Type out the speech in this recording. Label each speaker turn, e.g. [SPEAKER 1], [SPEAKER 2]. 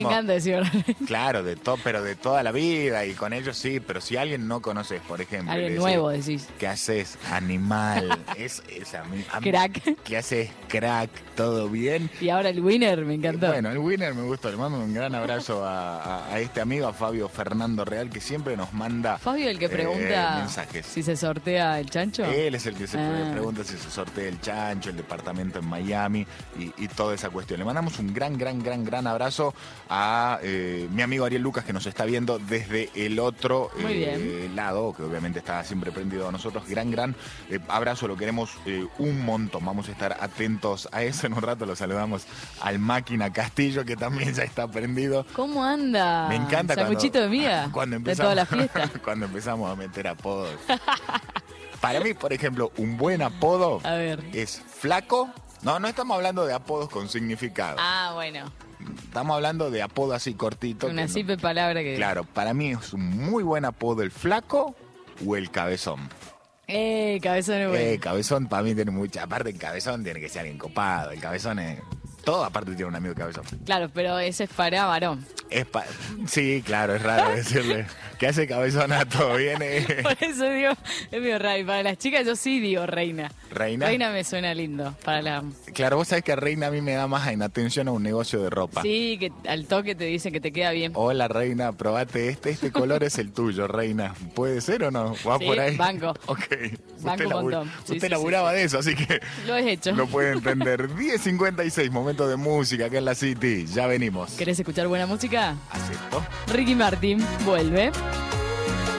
[SPEAKER 1] Me encanta decir hola Reina.
[SPEAKER 2] Claro, pero de toda la vida y con ellos sí, pero si alguien no conoces, por ejemplo.
[SPEAKER 1] Alguien
[SPEAKER 2] le
[SPEAKER 1] nuevo, decís.
[SPEAKER 2] ¿Qué haces, animal? es
[SPEAKER 1] Crack.
[SPEAKER 2] ¿Qué haces, crack? ¿Todo bien?
[SPEAKER 1] Y ahora el winner, me encantó.
[SPEAKER 2] Bueno, el winner me gustó. Le mando un gran abrazo a este amigo, a Fabio Fernando Real, que siempre nos manda
[SPEAKER 1] Fabio, el que pregunta
[SPEAKER 2] mensajes.
[SPEAKER 1] si se sortea el chancho.
[SPEAKER 2] Él es el que se pregunta si se sortea el chancho, el departamento en Miami y toda esa cuestión. Le mandamos un gran abrazo a mi amigo Ariel Lucas, que nos está viendo desde el otro lado, que obviamente está siempre prendido a nosotros. Gran abrazo, lo queremos un montón. Vamos a estar atentos a eso. En un rato lo saludamos al Máquina Castillo, que también ya está prendido.
[SPEAKER 1] ¿Cómo anda?
[SPEAKER 2] Me encanta
[SPEAKER 1] Sanguchito de miga de toda la fiesta.
[SPEAKER 2] Cuando empezamos a meter apodos. Para mí, por ejemplo, un buen apodo es flaco. No estamos hablando de apodos con significado.
[SPEAKER 1] Ah, bueno.
[SPEAKER 2] Estamos hablando de apodo así cortito.
[SPEAKER 1] Una simple palabra que...
[SPEAKER 2] Claro, para mí es un muy buen apodo el flaco o el cabezón.
[SPEAKER 1] Cabezón es bueno.
[SPEAKER 2] Cabezón para mí tiene mucha... Aparte el cabezón tiene que ser alguien copado. El cabezón es... Todo aparte tiene un amigo cabezón.
[SPEAKER 1] Claro, pero ese es para varón.
[SPEAKER 2] Sí, claro, es raro decirle que hace cabezonato, viene.
[SPEAKER 1] Por eso digo, es medio raro. Y para las chicas yo sí digo reina.
[SPEAKER 2] ¿Reina?
[SPEAKER 1] Reina me suena lindo.
[SPEAKER 2] Claro, vos sabés que reina a mí me da más en atención a un negocio de ropa.
[SPEAKER 1] Sí, que al toque te dicen que te queda bien.
[SPEAKER 2] Hola reina, probate este color es el tuyo, reina. ¿Puede ser o no? ¿Va por ahí?
[SPEAKER 1] Banco.
[SPEAKER 2] Ok.
[SPEAKER 1] Banco un montón.
[SPEAKER 2] Usted laburaba de eso, así que...
[SPEAKER 1] Lo he hecho.
[SPEAKER 2] Lo puede entender. 10:56, momento de música acá en la City. Ya venimos.
[SPEAKER 1] ¿Querés escuchar buena música?
[SPEAKER 2] ¿Acepto?
[SPEAKER 1] Ricky Martin vuelve.